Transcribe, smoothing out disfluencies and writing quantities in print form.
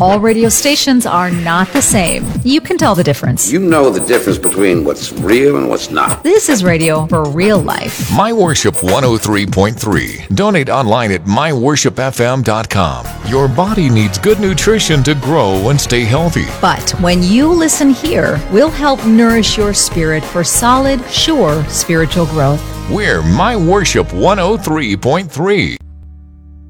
All radio stations are not the same. You can tell the difference. You know the difference between what's real and what's not. This is radio for real life. My Worship 103.3. Donate online at myworshipfm.com. Your body needs good nutrition to grow and stay healthy. But when you listen here, we'll help nourish your spirit for solid, sure spiritual growth. We're My Worship 103.3.